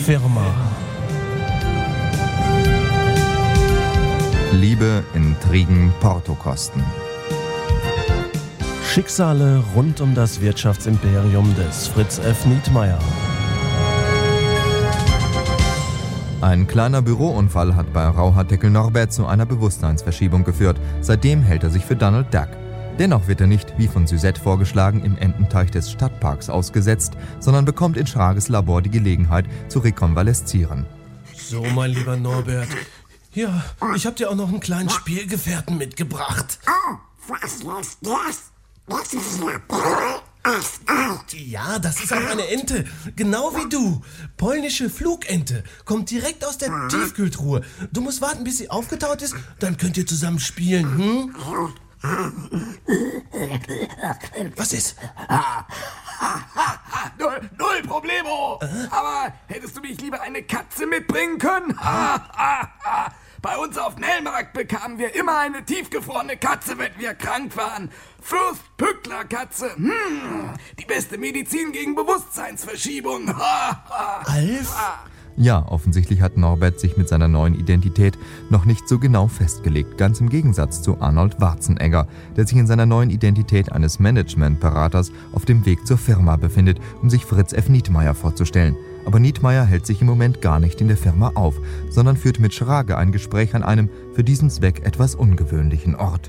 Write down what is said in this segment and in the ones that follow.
Firma. Liebe, Intrigen, Portokosten. Schicksale rund um das Wirtschaftsimperium des Fritz F. Nietmeyer. Ein kleiner Bürounfall hat bei Rauhardeckel Norbert zu einer Bewusstseinsverschiebung geführt. Seitdem hält er sich für Donald Duck. Dennoch wird er nicht, wie von Suzette vorgeschlagen, im Ententeich des Stadtparks ausgesetzt, sondern bekommt in Schrages Labor die Gelegenheit zu rekonvaleszieren. So, mein lieber Norbert. Ja, ich habe dir auch noch einen kleinen Spielgefährten mitgebracht. Oh, was ist das? Das ist ja Ja, das ist auch eine Ente. Genau wie du. Polnische Flugente. Kommt direkt aus der Tiefkühltruhe. Du musst warten, bis sie aufgetaut ist, dann könnt ihr zusammen spielen, hm? Was ist? Null Problemo. Aber hättest du mich lieber eine Katze mitbringen können? Bei uns auf dem Hellmarkt bekamen wir immer eine tiefgefrorene Katze, wenn wir krank waren. Fürst-Pückler-Katze. Die beste Medizin gegen Bewusstseinsverschiebung. Alf? Ja, offensichtlich hat Norbert sich mit seiner neuen Identität noch nicht so genau festgelegt, ganz im Gegensatz zu Arnold Warzenegger, der sich in seiner neuen Identität eines Managementberaters auf dem Weg zur Firma befindet, um sich Fritz F. Nietmeyer vorzustellen. Aber Nietmeyer hält sich im Moment gar nicht in der Firma auf, sondern führt mit Schrage ein Gespräch an einem für diesen Zweck etwas ungewöhnlichen Ort.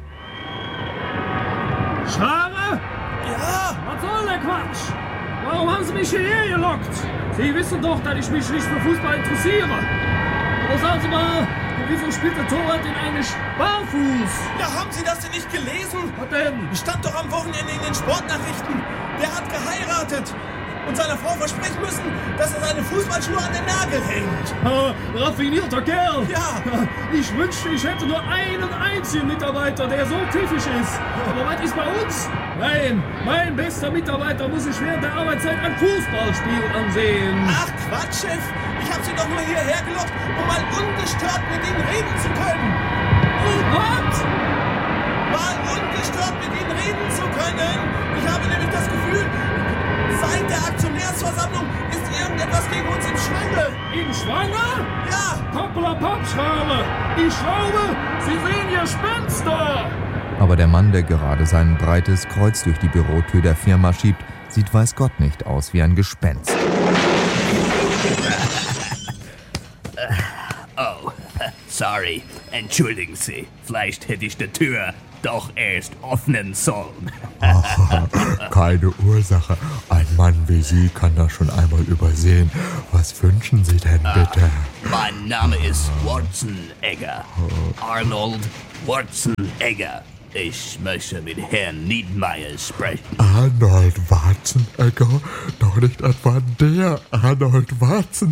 Schrage? Ja? Was soll der Quatsch? Warum haben Sie mich hierher gelockt? Sie wissen doch, dass ich mich nicht für Fußball interessiere. Aber sagen Sie mal, wieso spielt der Torwart denn eigentlich barfuß? Ja, haben Sie das denn nicht gelesen? Was denn? Stand doch am Wochenende in den Sportnachrichten. Der hat geheiratet und seiner Frau versprechen müssen, dass er seine Fußballschuhe an den Nagel hängt. Raffinierter Kerl. Ja. Ich wünschte, ich hätte nur einen einzigen Mitarbeiter, der so pfiffig ist. Aber was ist bei uns? Nein, mein bester Mitarbeiter muss sich während der Arbeitszeit ein Fußballspiel ansehen. Ach Quatsch, Chef. Ich habe Sie doch nur hierher gelockt, um mal ungestört mit Ihnen reden zu können. Was? Mal ungestört mit Ihnen reden zu können. Ich habe nämlich das Gefühl, seit der Aktionärsversammlung ist irgendetwas gegen uns im Schwange. Im Schwanger? Ja. Hoppla-Pappschale. Ich glaube, Sie sehen Gespenster. Aber der Mann, der gerade sein breites Kreuz durch die Bürotür der Firma schiebt, sieht weiß Gott nicht aus wie ein Gespenst. Oh, sorry. Entschuldigen Sie. Vielleicht hätte ich die Tür doch erst öffnen sollen. Keine Ursache. Ein Mann wie Sie kann das schon einmal übersehen. Was wünschen Sie denn bitte? Mein Name ist Warzenegger. Arnold Warzenegger. Ich möchte mit Herrn Nietmeyer sprechen. Arnold Warzenegger? Doch nicht etwa der Arnold Warzenegger.